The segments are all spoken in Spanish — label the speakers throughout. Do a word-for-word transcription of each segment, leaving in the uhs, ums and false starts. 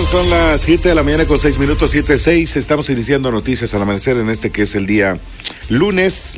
Speaker 1: Son las siete de la mañana con seis minutos, siete seis. Estamos iniciando noticias al amanecer en este que es el día lunes,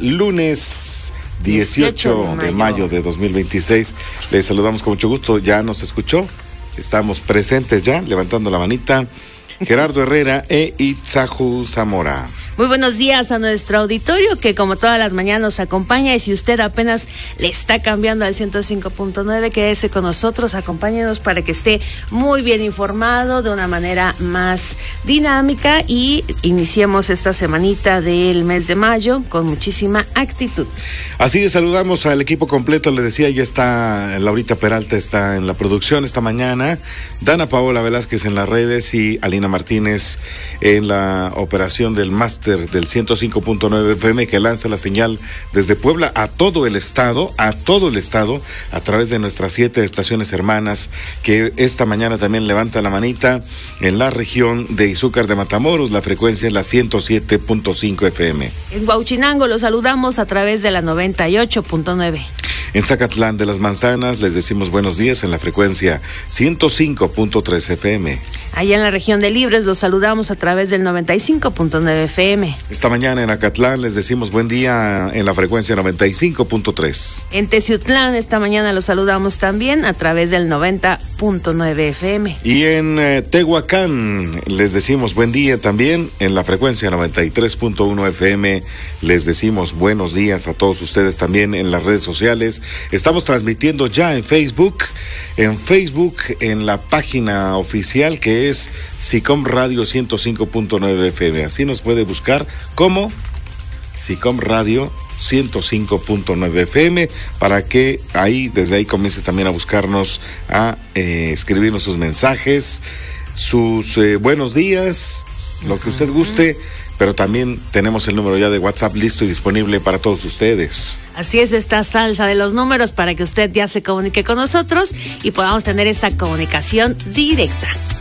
Speaker 1: lunes dieciocho de mayo de dos mil veintiséis. Les saludamos con mucho gusto. Ya nos escuchó. Estamos presentes ya, levantando la manita. Gerardo Herrera e Itzahu Zamora.
Speaker 2: Muy buenos días a nuestro auditorio que como todas las mañanas nos acompaña, y si usted apenas le está cambiando al ciento cinco punto nueve, quédese con nosotros, acompáñenos para que esté muy bien informado de una manera más dinámica y iniciemos esta semanita del mes de mayo con muchísima actitud.
Speaker 1: Así es, saludamos al equipo completo, le decía, ya está Laurita Peralta, está en la producción esta mañana, Dana Paola Velázquez en las redes y Alina Martínez en la operación del máster del ciento cinco punto nueve F M, que lanza la señal desde Puebla a todo el estado, a todo el estado, a través de nuestras siete estaciones hermanas, que esta mañana también levanta la manita en la región de Izúcar de Matamoros. La frecuencia es la ciento siete punto cinco F M.
Speaker 2: En Huauchinango los saludamos a través de la noventa y ocho punto nueve.
Speaker 1: En Zacatlán de las Manzanas les decimos buenos días en la frecuencia ciento cinco punto tres F M.
Speaker 2: Allá en la región de Libres los saludamos a través del noventa y cinco punto nueve F M.
Speaker 1: Esta mañana en Acatlán les decimos buen día en la frecuencia noventa y cinco punto tres.
Speaker 2: En Teciutlán esta mañana los saludamos también a través del noventa punto nueve F M.
Speaker 1: Y en eh, Tehuacán les decimos buen día también en la frecuencia noventa y tres punto uno F M. Les decimos buenos días a todos ustedes también en las redes sociales. Estamos transmitiendo ya en Facebook, en Facebook, en la página oficial que es SICOM Radio ciento cinco punto nueve F M. Así nos puede buscar como SICOM Radio ciento cinco punto nueve F M, para que ahí, desde ahí comience también a buscarnos, a eh, escribirnos sus mensajes, sus eh, buenos días, lo que usted guste. Pero también tenemos el número ya de WhatsApp listo y disponible para todos ustedes.
Speaker 2: Así es, esta salsa de los números para que usted ya se comunique con nosotros y podamos tener esta comunicación directa.